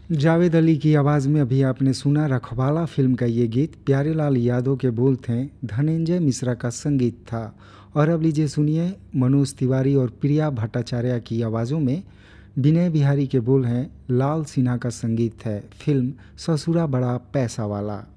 जावेद अली की आवाज़ में अभी आपने सुना रखवाला फिल्म का ये गीत। प्यारेलाल यादव के बोल थे, धनंजय मिश्रा का संगीत था। और अब लीजिए सुनिए मनोज तिवारी और प्रिया भट्टाचार्य की आवाज़ों में। विनय बिहारी के बोल हैं, लाल सिन्हा का संगीत है। फिल्म ससुरा बड़ा पैसा वाला।